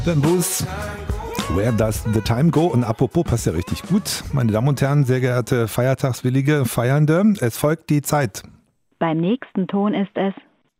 Bamboos, Where Does the Time Go? Und apropos, passt ja richtig gut. Meine Damen und Herren, sehr geehrte feiertagswillige Feiernde, es folgt die Zeit. Beim nächsten Ton ist es...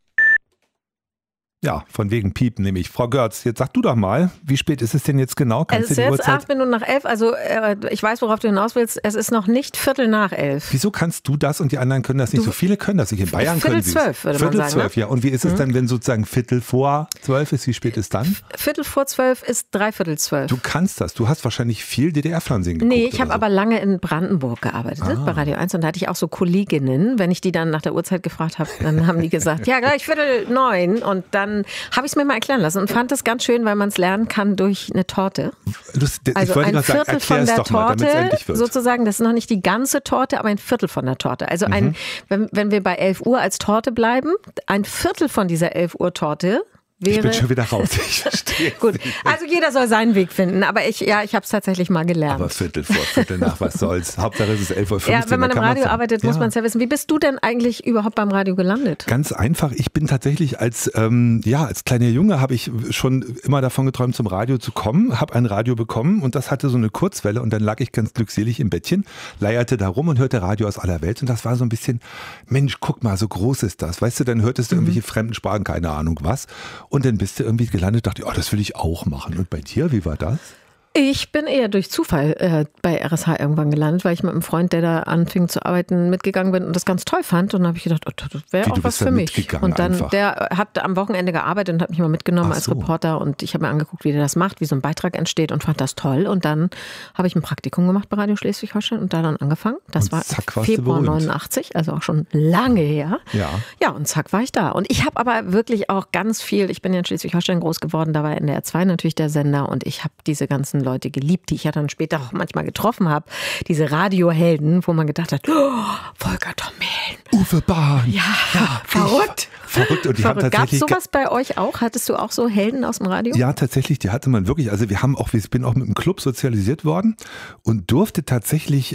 Ja, von wegen Piepen nämlich. Frau Görz, jetzt sag du doch mal, wie spät ist es denn jetzt genau? Es ist jetzt 8 Minuten nach 11, also ich weiß, worauf du hinaus willst. Es ist noch nicht Viertel nach 11. Wieso kannst du das und die anderen können das nicht? So viele können das nicht. In Bayern können sie es. Viertel 12, würde man sagen. Viertel 12, ja. Und wie ist es dann, wenn sozusagen Viertel vor 12 ist? Wie spät ist dann? Viertel vor 12 ist dreiviertel 12. Du kannst das. Du hast wahrscheinlich viel DDR-Fernsehen geguckt. Nee, ich habe aber lange in Brandenburg gearbeitet, bei Radio 1. Und da hatte ich auch so Kolleginnen. Wenn ich die dann nach der Uhrzeit gefragt habe, dann haben die gesagt, ja, gleich Viertel 9. Und dann habe ich es mir mal erklären lassen und fand das ganz schön, weil man es lernen kann durch eine Torte. Also ein Viertel von der Torte, sozusagen, das ist noch nicht die ganze Torte, aber ein Viertel von der Torte. Also wenn wir bei 11 Uhr als Torte bleiben, ein Viertel von dieser 11 Uhr Torte wäre... Ich bin schon wieder raus, ich verstehe. Gut, also jeder soll seinen Weg finden, aber ich habe es tatsächlich mal gelernt. Aber Viertel vor, Viertel nach, was soll's? Hauptsache es ist 11:15 Uhr. Ja, wenn man im Radio arbeitet, muss man es ja wissen. Wie bist du denn eigentlich überhaupt beim Radio gelandet? Ganz einfach, ich bin tatsächlich als kleiner Junge habe ich schon immer davon geträumt, zum Radio zu kommen, habe ein Radio bekommen und das hatte so eine Kurzwelle und dann lag ich ganz glückselig im Bettchen, leierte da rum und hörte Radio aus aller Welt und das war so ein bisschen, Mensch, guck mal, so groß ist das. Weißt du, dann hörtest du irgendwelche fremden Sprachen, keine Ahnung was. Und dann bist du irgendwie gelandet, dachte, oh, das will ich auch machen. Und bei dir, wie war das? Ich bin eher durch Zufall bei RSH irgendwann gelandet, weil ich mit einem Freund, der da anfing zu arbeiten, mitgegangen bin und das ganz toll fand. Und dann habe ich gedacht, oh, das wäre auch was für mich. Und dann, der hat am Wochenende gearbeitet und hat mich mal mitgenommen als Reporter. Und ich habe mir angeguckt, wie der das macht, wie so ein Beitrag entsteht und fand das toll. Und dann habe ich ein Praktikum gemacht bei Radio Schleswig-Holstein und da dann angefangen. Das war Februar 89, also auch schon lange her. Ja, und zack war ich da. Und ich habe aber wirklich auch ganz viel, ich bin ja in Schleswig-Holstein groß geworden, da war NDR 2 natürlich der Sender und ich habe diese ganzen Leute geliebt, die ich ja dann später auch manchmal getroffen habe. Diese Radiohelden, wo man gedacht hat, oh, Volker Tommeln. Uwe Bahn. Ja, verrückt. Verrückt. Und die haben Gab es sowas bei euch auch? Hattest du auch so Helden aus dem Radio? Ja, tatsächlich, die hatte man wirklich. Also ich bin auch mit dem Club sozialisiert worden und durfte tatsächlich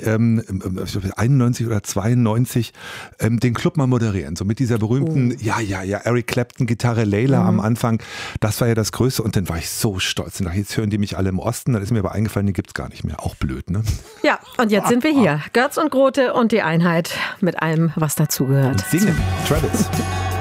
91 oder 92 den Club mal moderieren. So mit dieser berühmten, Eric Clapton Gitarre, Layla am Anfang. Das war ja das Größte und dann war ich so stolz. Und dachte, jetzt hören die mich alle im Osten. Dann ist mir aber eingefallen, die gibt's gar nicht mehr. Auch blöd, ne? Ja, und jetzt sind wir hier. Görz und Grote und die Einheit mit allem, was dazugehört. Singen, Travis.